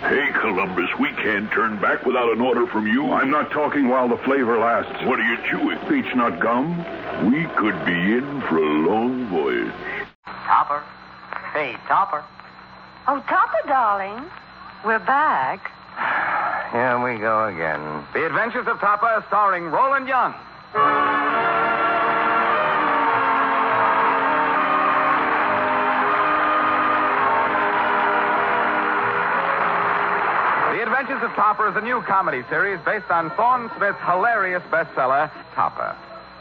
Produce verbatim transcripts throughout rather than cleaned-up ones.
Hey, Columbus, we can't turn back without an order from you. I'm not talking while the flavor lasts. What are you chewing? Beech nut gum. We could be in for a long voyage. Topper. Hey, Topper. Oh, Topper, darling. We're back. Here we go again. The Adventures of Topper, starring Roland Young. The Adventures of Topper is a new comedy series based on Thorne Smith's hilarious bestseller, Topper.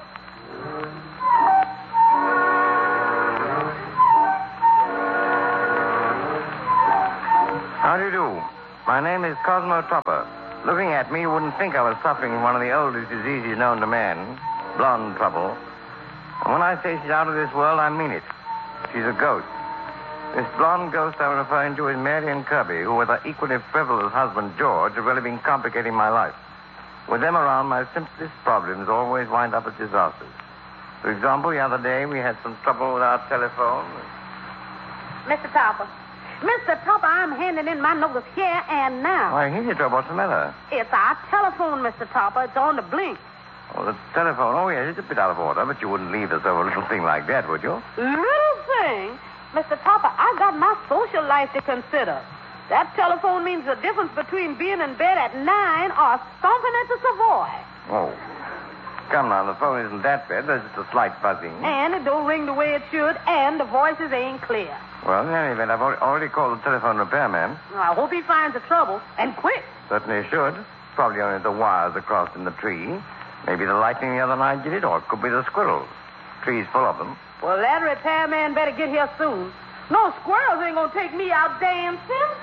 How do you do? My name is Cosmo Topper. Looking at me, you wouldn't think I was suffering from one of the oldest diseases known to man, blonde trouble. And when I say she's out of this world, I mean it. She's a ghost. This blonde ghost I'm referring to is Marion Kirby, who, with her equally frivolous husband, George, have really been complicating my life. With them around, my simplest problems always wind up as disasters. For example, the other day, we had some trouble with our telephone. Mister Topper. Mister Topper, I'm handing in my notice here and now. Why, here's your trouble. What's the matter? It's our telephone, Mister Topper. It's on the blink. Oh, the telephone. Oh, yes, it's a bit out of order, but you wouldn't leave us over a little thing like that, would you? Little thing? Mister Topper, I got my social life to consider. That telephone means the difference between being in bed at nine or stomping at the Savoy. Oh. Come now, the phone isn't that bad. There's just a slight buzzing. And it don't ring the way it should, and the voices ain't clear. Well, in any event, I've already, already called the telephone repairman. I hope he finds the trouble, and quick. Certainly should. Probably only the wires are crossed in the tree. Maybe the lightning the other night did it, or it could be the squirrels. Tree's full of them. Well, that repairman better get here soon. No squirrels ain't gonna take me out damn soon.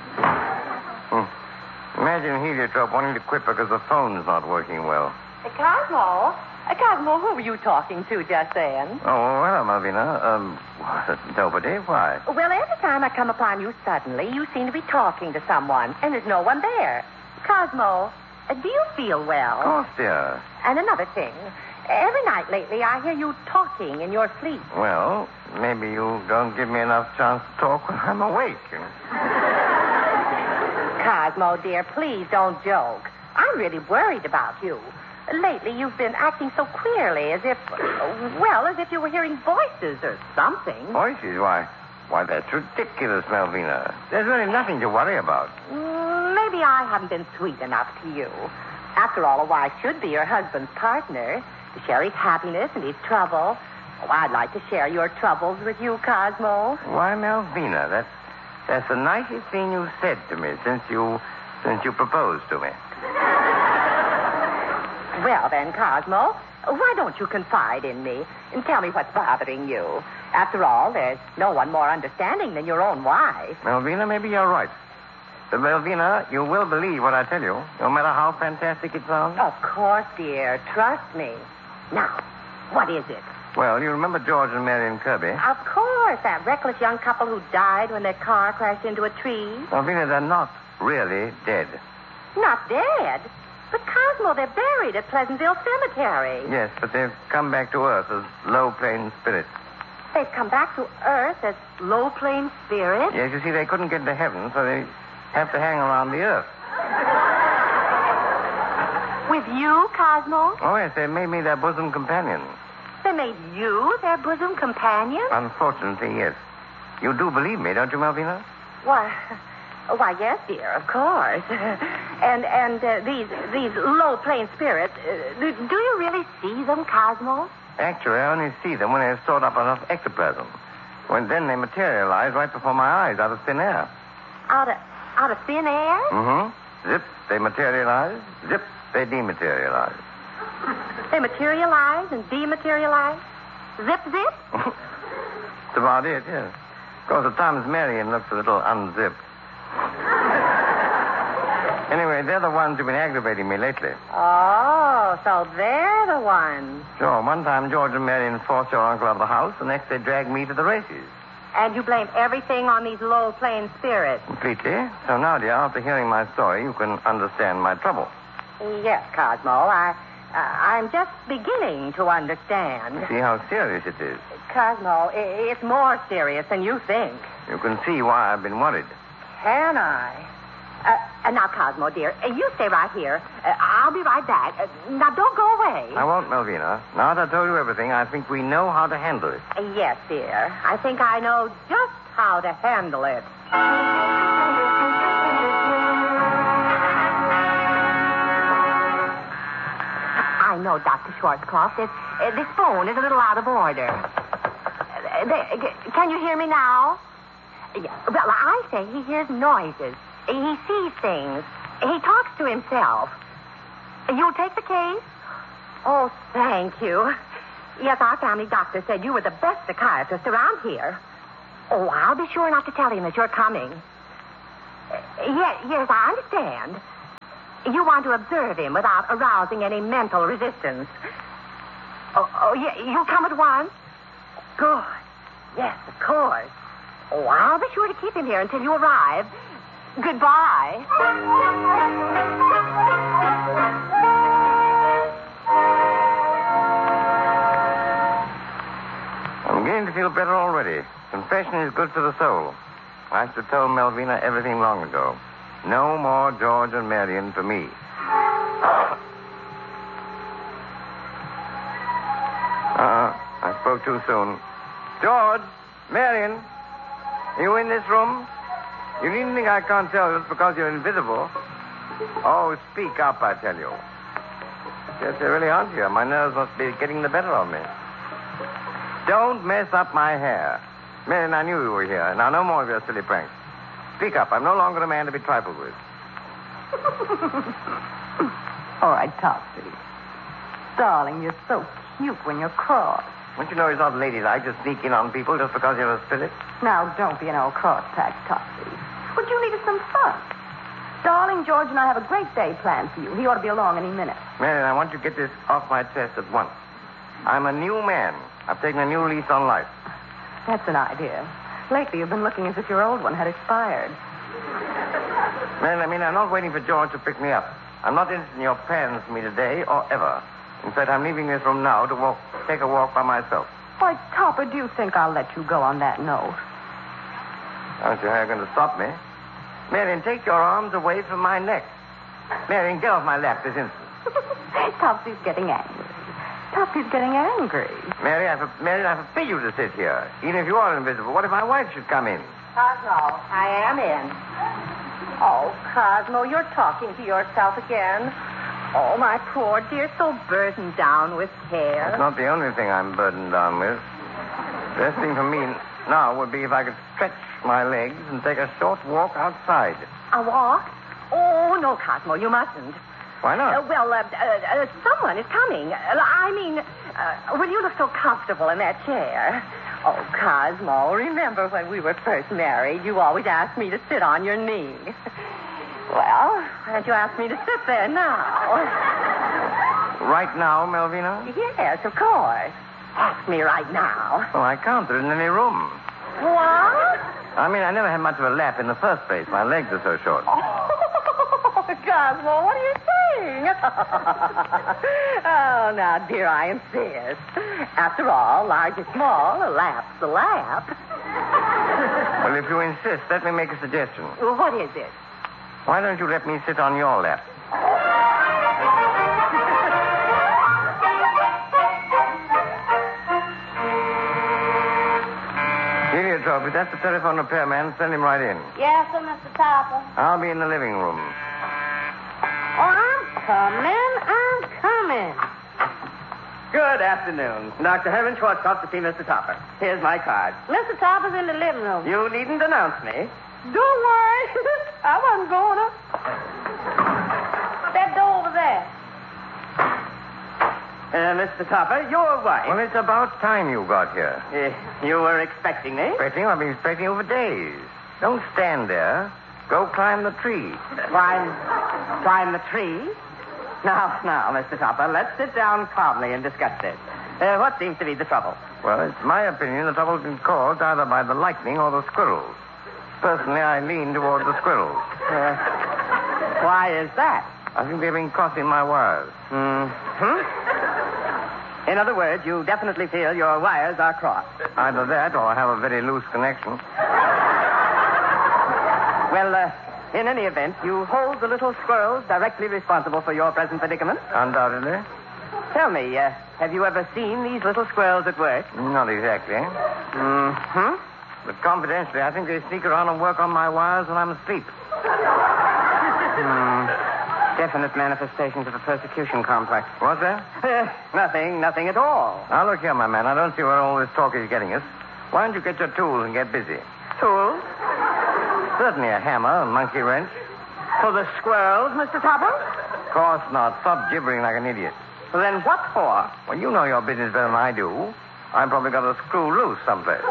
Hmm. Imagine Heliotrope wanting to quit because the phone's not working well. Uh, Cosmo? Uh, Cosmo, who were you talking to just then? Oh, hello, Malvina. Um, nobody. Why? Well, every time I come upon you suddenly, you seem to be talking to someone, and there's no one there. Cosmo, uh, do you feel well? Of course, dear. And another thing. Every night lately, I hear you talking in your sleep. Well, maybe you don't give me enough chance to talk when I'm awake. Cosmo, dear, please don't joke. I'm really worried about you. Lately, you've been acting so queerly, as if, well, as if you were hearing voices or something. Voices? Why, why, that's ridiculous, Malvina. There's really nothing to worry about. Mm, maybe I haven't been sweet enough to you. After all, a wife should be your husband's partner, to share his happiness and his trouble. Oh, I'd like to share your troubles with you, Cosmo. Why, Malvina, that's, that's the nicest thing you've said to me since you, since you proposed to me. Well, then, Cosmo, why don't you confide in me and tell me what's bothering you? After all, there's no one more understanding than your own wife. Malvina, maybe you're right. But, Malvina, you will believe what I tell you, no matter how fantastic it sounds. Of course, dear. Trust me. Now, what is it? Well, you remember George and Marion Kirby? Of course, that reckless young couple who died when their car crashed into a tree. Malvina, they're not really dead. Not dead? But, Cosmo, they're buried at Pleasantville Cemetery. Yes, but they've come back to Earth as low-plane spirits. They've come back to Earth as low-plane spirits? Yes, you see, they couldn't get to heaven, so they have to hang around the Earth. With you, Cosmo? Oh, yes, they made me their bosom companion. They made you their bosom companion? Unfortunately, yes. You do believe me, don't you, Malvina? Why, why, yes, dear, of course. and and uh, these these low-plane spirits, uh, do, do you really see them, Cosmo? Actually, I only see them when they've stored up enough ectoplasm. When then they materialize right before my eyes out of thin air. Out of out of thin air? Mm-hmm. Zip, they materialize. Zip, they dematerialize. They materialize and dematerialize? Zip, zip? That's about it, yes. Of course, at times Marion looks a little unzipped. Anyway, they're the ones who've been aggravating me lately. Oh, so they're the ones. Sure. One time, George and Marion forced your uncle out of the house. The next, they dragged me to the races. And you blame everything on these low-plane spirits? Completely. So now, dear, after hearing my story, you can understand my trouble. Yes, Cosmo. I, uh, I'm just beginning to understand. See how serious it is. Cosmo, i- it's more serious than you think. You can see why I've been worried. Can I? Uh, uh, now, Cosmo, dear, uh, you stay right here. Uh, I'll be right back. Uh, now, don't go away. I won't, Melvina. Now that I told you everything, I think we know how to handle it. Uh, yes, dear. I think I know just how to handle it. I know, Doctor Schwarzkopf. This, uh, this phone is a little out of order. Uh, there, uh, can you hear me now? Yeah, well, I say he hears noises. He sees things. He talks to himself. You'll take the case? Oh, thank you. Yes, our family doctor said you were the best psychiatrist around here. Oh, I'll be sure not to tell him that you're coming. Yes, yes, I understand. You want to observe him without arousing any mental resistance. Oh, oh yeah, you'll come at once? Good. Yes, of course. Oh, I'll be sure to keep him here until you arrive. Goodbye. I'm beginning to feel better already. Confession is good for the soul. I should have told Melvina everything long ago. No more George and Marion for me. Uh, I spoke too soon. George, Marion, are you in this room? You needn't think I can't tell just because you're invisible. Oh, speak up, I tell you. Yes, they really aren't here. My nerves must be getting the better of me. Don't mess up my hair. Marion, I knew you were here. Now, no more of your silly pranks. Speak up. I'm no longer a man to be trifled with. All right, Topsy. Darling, you're so cute when you're cross. Don't you know it's not ladylike to sneak in on people just because you're a spirit? Now, don't be an old cross-patch, Topsy. What you need is some fun. Darling, George and I have a great day planned for you. He ought to be along any minute. Marion, I want you to get this off my chest at once. I'm a new man. I've taken a new lease on life. That's an idea. Lately, you've been looking as if your old one had expired. Marion, I mean, I'm not waiting for George to pick me up. I'm not interested in your plans for me today or ever. In fact, I'm leaving this room now to walk, take a walk by myself. Why, Topper, do you think I'll let you go on that note? Aren't you how you're going to stop me? Marion, take your arms away from my neck. Marion, get off my lap this instant. Topsy's getting angry. Topsy's getting angry. Mary, I, for, Marion, I forbid you to sit here. Even if you are invisible, what if my wife should come in? Cosmo, I am in. Oh, Cosmo, you're talking to yourself again. Oh, my poor dear, so burdened down with care. That's not the only thing I'm burdened down with. The best thing for me now would be if I could stretch my legs and take a short walk outside. A walk? Oh, no, Cosmo, you mustn't. Why not? Uh, well, uh, uh, uh, someone is coming. Uh, I mean, uh, will you look so comfortable in that chair? Oh, Cosmo, remember when we were first married, you always asked me to sit on your knee. Well, why don't you ask me to sit there now? Right now, Melvina? Yes, of course. Ask me right now. Oh, I can't. There isn't any room. What? I mean, I never had much of a lap in the first place. My legs are so short. Oh, Cosmo, what are you saying? Oh, now, dear, I insist. After all, large or small, a lap's a lap. Well, if you insist, let me make a suggestion. Well, what is it? Why don't you let me sit on your lap? Heliotrope, if that's the telephone repairman, send him right in. Yes, sir, Mister Topper. I'll be in the living room. Oh, I'm coming. I'm coming. Good afternoon. Doctor Herman Schwarzkopf to see Mister Topper. Here's my card. Mister Topper's in the living room. You needn't announce me. Don't worry. I wasn't going to. That door over there. Uh, Mister Topper, your wife. Well, it's about time you got here. Uh, you were expecting me? Expecting? I've been expecting you for days. Don't stand there. Go climb the tree. Climb, climb the tree? Now, now, Mister Topper, let's sit down calmly and discuss this. Uh, what seems to be the trouble? Well, it's my opinion the trouble's been caused either by the lightning or the squirrels. Personally, I lean toward the squirrels. Uh, why is that? I think they've been crossing my wires. Hmm? In other words, you definitely feel your wires are crossed. Either that or I have a very loose connection. Well, uh, in any event, you hold the little squirrels directly responsible for your present predicament? Undoubtedly. Tell me, uh, have you ever seen these little squirrels at work? Not exactly. Mm-hmm. But confidentially, I think they sneak around and work on my wires when I'm asleep. Hmm. Definite manifestations of a persecution complex. What's that? Eh, nothing, nothing at all. Now, look here, my man. I don't see where all this talk is getting us. Why don't you get your tools and get busy? Tools? Certainly a hammer, a monkey wrench. For the squirrels, Mister Topper? Of course not. Stop gibbering like an idiot. Well, then what for? Well, you know your business better than I do. I've probably got a screw loose someplace.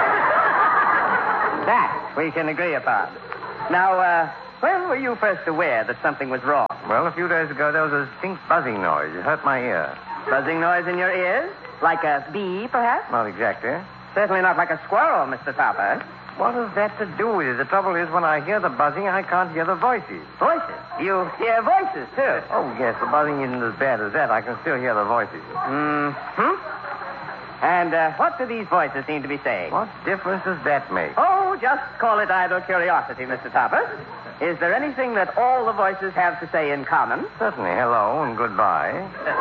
That we can agree upon. Now, uh, when were you first aware that something was wrong? Well, a few days ago, there was a distinct buzzing noise. It hurt my ear. Buzzing noise in your ears? Like a bee, perhaps? Not exactly. Certainly not like a squirrel, Mister Topper. What has that to do with it? The trouble is, when I hear the buzzing, I can't hear the voices. Voices? You hear voices, too? Oh, yes, the buzzing isn't as bad as that. I can still hear the voices. Mm-hmm. And uh, what do these voices seem to be saying? What difference does that make? Oh, just call it idle curiosity, Mister Topper. Is there anything that all the voices have to say in common? Certainly. Hello and goodbye.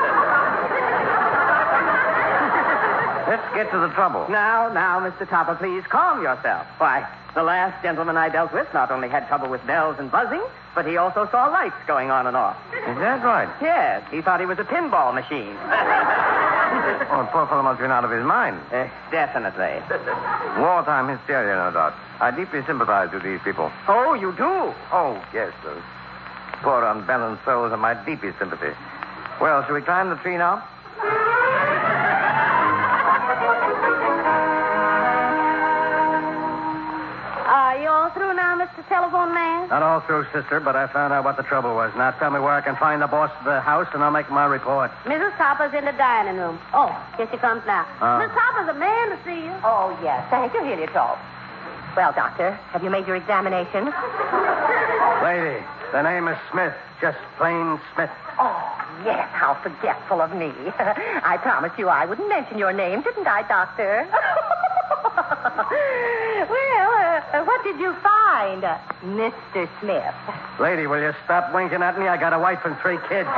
Let's get to the trouble. Now, now, Mister Topper, please calm yourself. Why, the last gentleman I dealt with not only had trouble with bells and buzzing, but he also saw lights going on and off. Is that right? Yes, he thought he was a pinball machine. Oh, the poor fellow must have been out of his mind. Uh, definitely. Wartime hysteria, no doubt. I deeply sympathize with these people. Oh, you do? Oh, yes, those poor unbalanced souls are my deepest sympathy. Well, shall we climb the tree now? Are you all through now, Mister Telephone Man? Not all through, sister, but I found out what the trouble was. Now tell me where I can find the boss of the house, and I'll make my report. Missus Topper's in the dining room. Oh, here she comes now. Uh. Miss Topper's a man to see you. Oh, yes. Thank you, Heliotrope. Well, Doctor, have you made your examination? Lady, the name is Smith. Just plain Smith. Oh, yes. How forgetful of me. I promised you I wouldn't mention your name, didn't I, Doctor? Well, uh, what did you find, uh, Mister Smith? Lady, will you stop winking at me? I got a wife and three kids.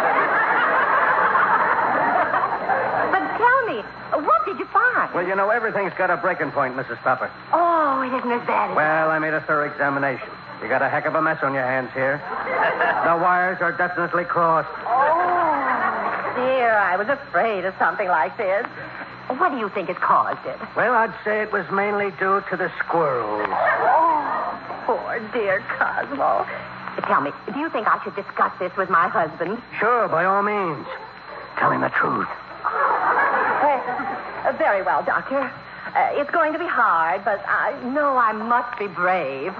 But tell me, what did you find? Well, you know, everything's got a breaking point, Missus Topper. Oh, it isn't as bad as... Well, I made a thorough examination. You got a heck of a mess on your hands here. The wires are definitely crossed. Oh, dear, I was afraid of something like this. What do you think has caused it? Well, I'd say it was mainly due to the squirrels. Oh, poor dear Cosmo. Tell me, do you think I should discuss this with my husband? Sure, by all means. Tell him the truth. Uh, very well, Doctor. Uh, it's going to be hard, but I know I must be brave.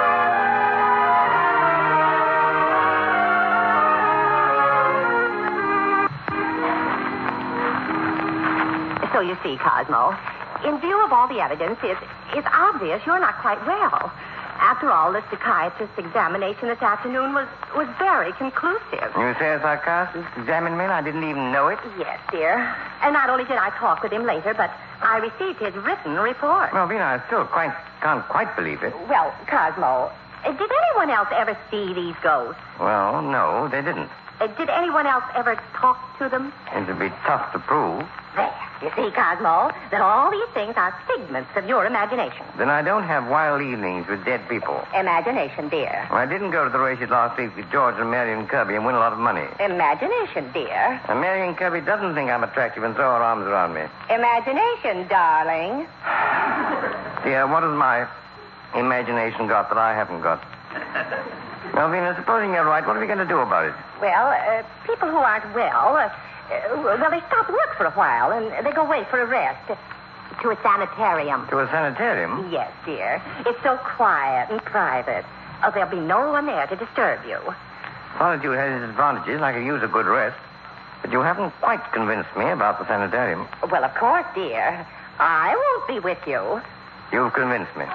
So you see, Cosmo, in view of all the evidence, it's, it's obvious you're not quite well. After all, the psychiatrist's examination this afternoon was, was very conclusive. You say a psychiatrist examined me and I didn't even know it? Yes, dear. And not only did I talk with him later, but I received his written report. Well, Vina, I still quite can't quite believe it. Well, Cosmo, uh, did anyone else ever see these ghosts? Well, no, they didn't. Uh, did anyone else ever talk to them? It'd be tough to prove. There. You see, Cosmo, that all these things are figments of your imagination. Then I don't have wild evenings with dead people. Imagination, dear. Well, I didn't go to the races last week with George and Marion Kirby and win a lot of money. Imagination, dear. And Marion Kirby doesn't think I'm attractive and throw her arms around me. Imagination, darling. Dear, what has my imagination got that I haven't got? Now, Vina, supposing you're right, what are we going to do about it? Well, uh, people who aren't well, uh, uh, well, they stop work for a while and they go away for a rest. To a sanitarium. To a sanitarium? Yes, dear. It's so quiet and private. Oh, there'll be no one there to disturb you. Solitude has its advantages. I could use a good rest. But you haven't quite convinced me about the sanitarium. Well, of course, dear. I won't be with you. You've convinced me.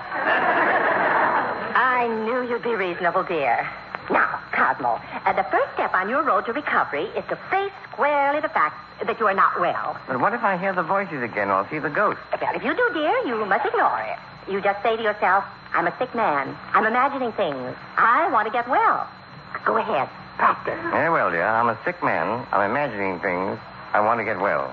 I knew you'd be reasonable, dear. Now, Cosmo, uh, the first step on your road to recovery is to face squarely the fact that you are not well. But what if I hear the voices again or see the ghost? Well, if you do, dear, you must ignore it. You just say to yourself, I'm a sick man. I'm imagining things. I want to get well. Go ahead. Practice. Very well, dear. I'm a sick man. I'm imagining things. I want to get well.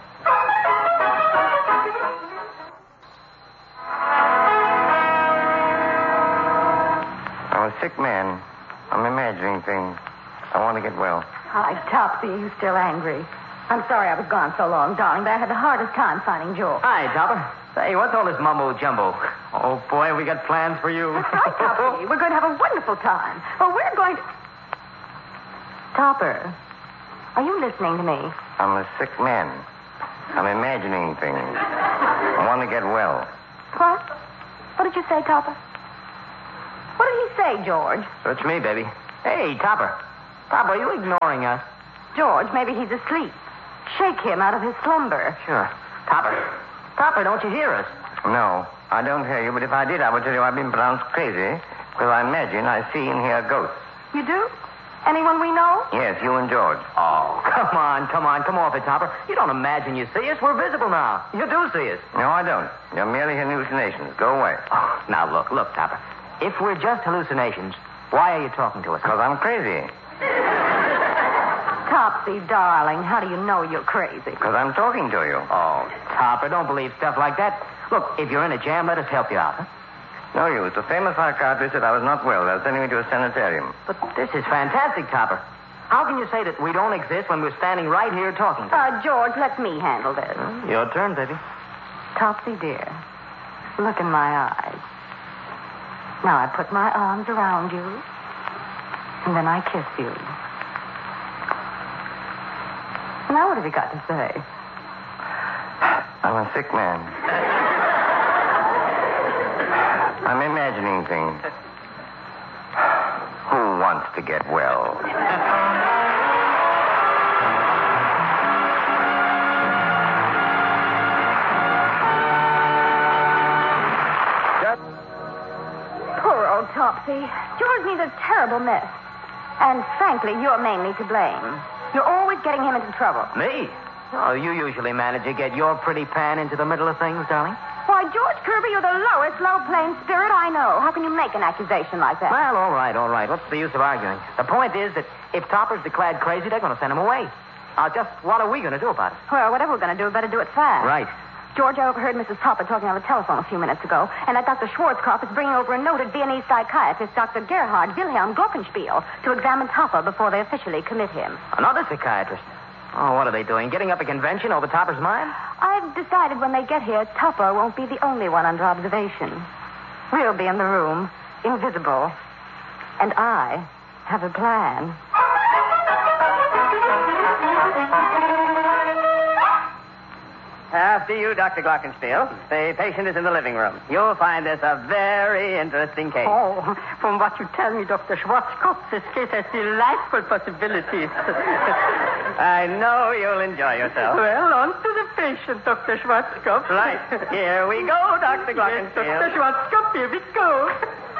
I'm a sick man. I'm imagining things. I want to get well. Hi, Topsy. Are you still angry? I'm sorry I was gone so long, darling, but I had the hardest time finding George. Hi, Topper. Say, what's all this mumbo-jumbo? Oh, boy, we got plans for you. That's right, Topsy. We're going to have a wonderful time. Well, we're going to... Topper, are you listening to me? I'm a sick man. I'm imagining things. I want to get well. What? What did you say, Topper? What did he say, George? It's me, baby. Hey, Topper. Topper, are you ignoring us? George, maybe he's asleep. Shake him out of his slumber. Sure. Topper. Topper, don't you hear us? No, I don't hear you, but if I did, I would tell you I've been pronounced crazy because I imagine I see and hear ghosts. You do? Anyone we know? Yes, you and George. Oh, come on, come on, come off it, Topper. You don't imagine you see us. We're visible now. You do see us. No, I don't. You're merely hallucinations. Go away. Oh, now, look, look, Topper. If we're just hallucinations, why are you talking to us? Because I'm crazy. Topsy, darling, how do you know you're crazy? Because I'm talking to you. Oh, Topper, don't believe stuff like that. Look, if you're in a jam, let us help you out. Huh? No use. The famous psychiatrist said I was not well. They're sending me to a sanitarium. But this is fantastic, Topper. How can you say that we don't exist when we're standing right here talking to you? Uh, George, let me handle this. Well, your turn, baby. Topsy, dear, look in my eyes. Now I put my arms around you, and then I kiss you. Now what have you got to say? I'm a sick man. I'm imagining things. Who wants to get well? Poor old Topsy. George needs a terrible mess. And frankly, you're mainly to blame. You're always getting him into trouble. Me? Oh, you usually manage to get your pretty pan into the middle of things, darling. Why, George Kirby, you're the lowest low-plane spirit I know. How can you make an accusation like that? Well, all right, all right. What's the use of arguing? The point is that if Topper's declared crazy, they're going to send him away. Now, just what are we going to do about it? Well, whatever we're going to do, we better do it fast. Right. George, I overheard Missus Topper talking on the telephone a few minutes ago, and that Doctor Schwarzkopf is bringing over a noted Viennese psychiatrist, Doctor Gerhard Wilhelm Glockenspiel, to examine Topper before they officially commit him. Another psychiatrist? Oh, what are they doing? Getting up a convention over Topper's mind? I've decided when they get here, Topper won't be the only one under observation. We'll be in the room, invisible. And I have a plan. After you, Doctor Glockenspiel. The patient is in the living room. You'll find this a very interesting case. Oh, from what you tell me, Doctor Schwarzkopf, this case has delightful possibilities. I know you'll enjoy yourself. Well, on to the patient, Doctor Schwarzkopf. Right. Here we go, Doctor Glockenspiel. Yes, Doctor Schwarzkopf, here we go.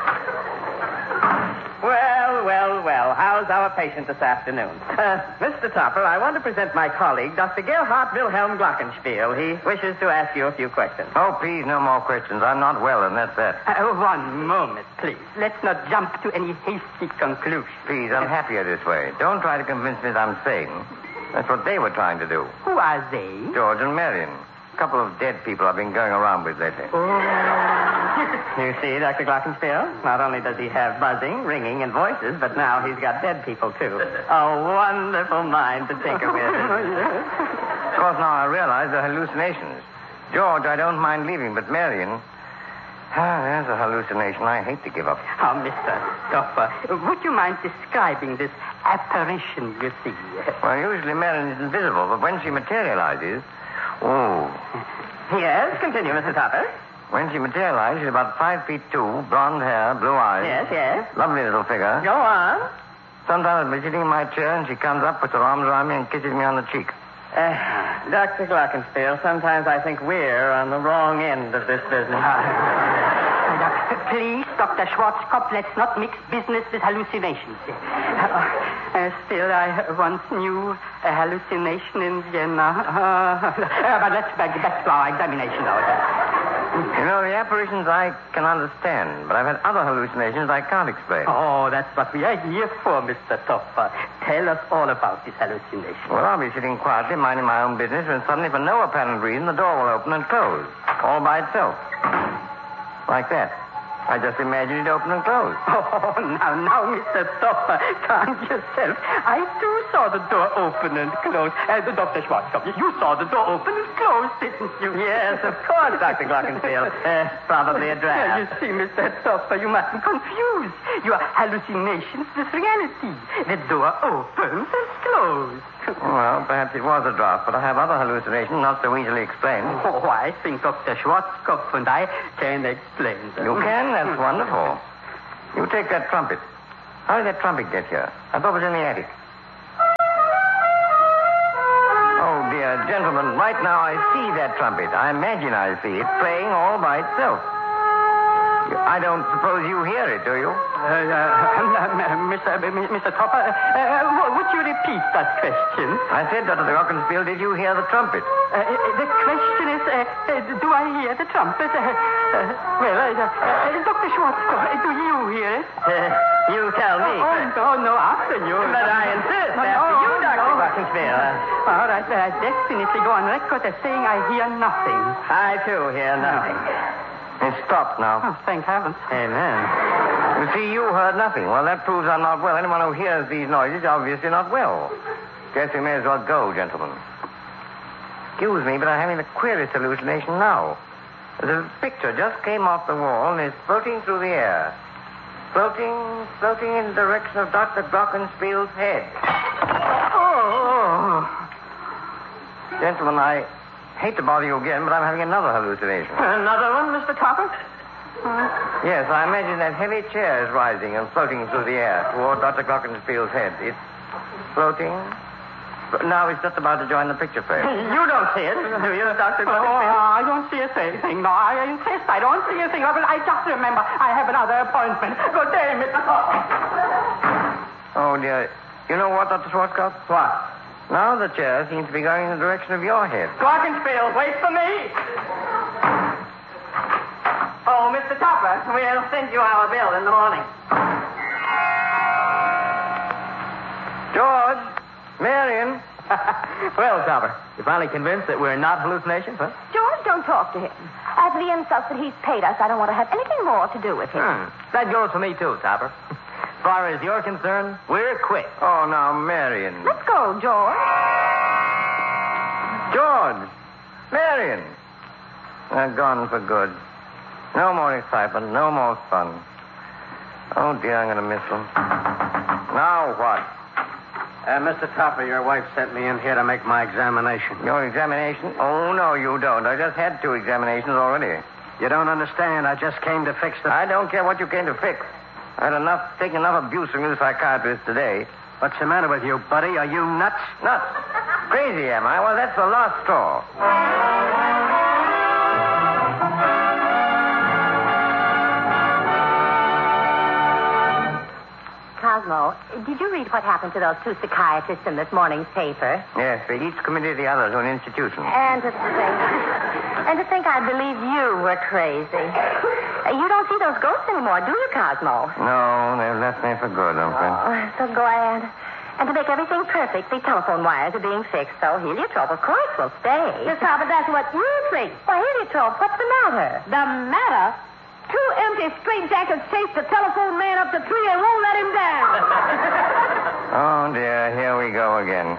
Well, well, well. How's our patient this afternoon? Uh, Mister Topper, I want to present my colleague, Doctor Gerhard Wilhelm Glockenspiel. He wishes to ask you a few questions. Oh, please, no more questions. I'm not well, and that's that. Uh, one moment, please. Let's not jump to any hasty conclusions. Please, I'm happier this way. Don't try to convince me that I'm sane. That's what they were trying to do. Who are they? George and Marion. A couple of dead people I've been going around with lately. You see, Doctor Glockenspiel, not only does he have buzzing, ringing, and voices, but now he's got dead people, too. A wonderful mind to tinker with. Of course, now I realize they're hallucinations. George, I don't mind leaving, but Marion... Ah, there's a hallucination I hate to give up. Oh, Mister Topper, would you mind describing this apparition you see? Well, usually Marion is invisible, but when she materializes... Oh. Yes, continue, Mister Topper. When she materialized, she's about five feet two, blonde hair, blue eyes. Yes, yes. Lovely little figure. Go on. Sometimes I'll be sitting in my chair, and she comes up, puts her arms around me, and kisses me on the cheek. Uh, Doctor Glockenspiel, sometimes I think we're on the wrong end of this business. Uh, please, Doctor Schwarzkopf, let's not mix business with hallucinations. Uh, uh, still, I once knew a hallucination in Vienna. Uh, uh, but let's back, back to our examination now. You know, the apparitions I can understand, but I've had other hallucinations I can't explain. Oh, that's what we are here for, Mister Topper. Tell us all about this hallucination. Well, I'll be sitting quietly, minding my own business, when suddenly, for no apparent reason, the door will open and close, all by itself. Like that. I just imagined it open and close. Oh, now, now, Mister Topper, calm yourself. I, too, saw the door open and close. Uh, Doctor Schwarzkopf, you saw the door open and close, didn't you? Yes, of course, Doctor Glockenspiel. Uh, probably a draft. You see, Mister Topper, you mustn't confuse your hallucinations with reality. The door opens and closes. Well, perhaps it was a draft, but I have other hallucinations not so easily explained. Oh, I think Doctor Schwarzkopf and I can explain them. You can? That's wonderful. You take that trumpet. How did that trumpet get here? I thought it was in the attic. Oh, dear gentlemen, right now I see that trumpet. I imagine I see it playing all by itself. I don't suppose you hear it, do you? Uh, uh, Mister Mister Topper, uh, would you repeat that question? I said, Doctor Glockenspiel, did you hear the trumpet? Uh, the question is, uh, uh, do I hear the trumpet? Uh, uh, well, uh, uh, Doctor Schwarzkopf, do you hear it? Uh, you tell me. Oh, oh, no, no, after you. But I insist, no, after no, you, Doctor no. Glockenspiel. Uh, All right, I uh, definitely go on record as saying I hear nothing. I, too, hear nothing. It's stopped now. Oh, thank heavens. Amen. You see, you heard nothing. Well, that proves I'm not well. Anyone who hears these noises is obviously not well. Guess we may as well go, gentlemen. Excuse me, but I'm having the queerest hallucination now. The picture just came off the wall and is floating through the air. Floating, floating in the direction of Doctor Glockenspiel's head. Oh. Gentlemen, I hate to bother you again, but I'm having another hallucination. Another one, Mister Topper? Uh, yes, I imagine that heavy chair is rising and floating through the air toward Doctor Glockenspiel's head. It's floating. But now it's just about to join the picture frame. You don't see it, do you, Doctor Glockenspiel? Oh, I don't see a thing. No, I insist I don't see a thing. But I just remember I have another appointment. Good day, Mister Topper. Oh, dear. You know what, Doctor Schwarzkopf? What? Now the chair seems to be going in the direction of your head. Glockenspiel, wait for me. Oh, Mister Topper, we'll send you our bill in the morning. George, Marion. Well, Topper, you finally convinced that we're not hallucinations, huh? George, don't talk to him. After the insults that he's paid us, I don't want to have anything more to do with him. Hmm. That goes for me, too, Topper. As far as you're concerned, we're quit. Oh, now, Marion. Let's go, George. George! Marion! They're gone for good. No more excitement, no more fun. Oh, dear, I'm going to miss them. Now what? Uh, Mister Topper, your wife sent me in here to make my examination. Your examination? Oh, no, you don't. I just had two examinations already. You don't understand. I just came to fix the... I don't care what you came to fix. I had enough, taken enough abuse from you psychiatrists today. What's the matter with you, buddy? Are you nuts? Nuts? Crazy, am I? Well, that's the last straw. Cosmo, did you read what happened to those two psychiatrists in this morning's paper? Yes, they each committed the other to an institution. And to think, and to think I believe you were crazy. Uh, You don't see those ghosts anymore, do you, Cosmo? No, they've left me for good, I'm afraid. Oh, I'm so glad. And to make everything perfect, the telephone wires are being fixed, so heliotrope, of course, will stay. Yes, Papa, that's what you think. Why, heliotrope, what's the matter? The matter? Two empty straitjackets chased the telephone man up the tree and won't let him down. Oh, dear, here we go again.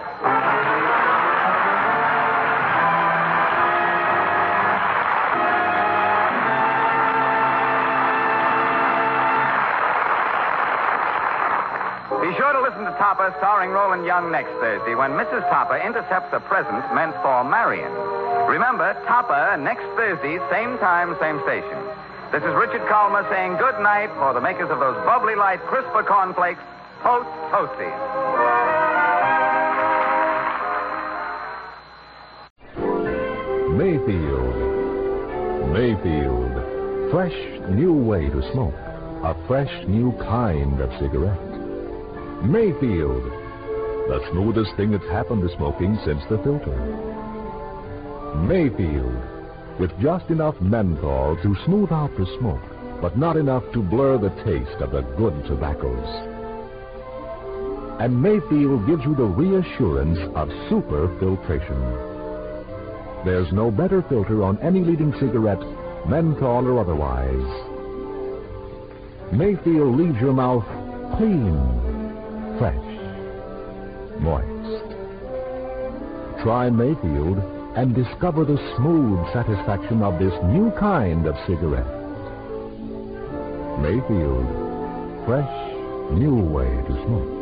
Be sure to listen to Topper starring Roland Young next Thursday when Missus Topper intercepts a present meant for Marion. Remember, Topper next Thursday, same time, same station. This is Richard Kalmer saying good night for the makers of those bubbly light crisper cornflakes, Toast Toasties. Mayfield. Mayfield. Fresh new way to smoke. A fresh new kind of cigarette. Mayfield. The smoothest thing that's happened to smoking since the filter. Mayfield. with just enough menthol to smooth out the smoke, but not enough to blur the taste of the good tobaccos. And Mayfield gives you the reassurance of super filtration. There's no better filter on any leading cigarette, menthol or otherwise. Mayfield leaves your mouth clean, fresh, moist. Try Mayfield and discover the smooth satisfaction of this new kind of cigarette. Mayfield, fresh, new way to smoke.